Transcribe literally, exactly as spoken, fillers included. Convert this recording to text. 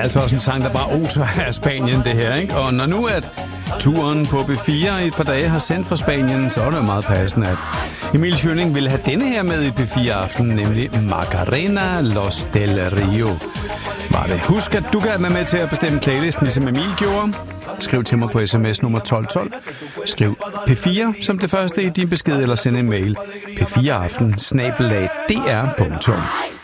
altså også en sang, der bare oser af Spanien, det her, ikke? Og når nu at turen på B fire i et par dage har sendt fra Spanien, så er det jo meget passende, at Emil Schønning ville have denne her med i B fire aften, nemlig Macarena Los del Rio. Var det. Husk, at du kan være med til at bestemme playlisten, ligesom Emil gjorde. Skriv til mig på sms nummer tolv tolv. Skriv P fire som det første i din besked, eller send en mail. P fire aften snabel-a d r punktum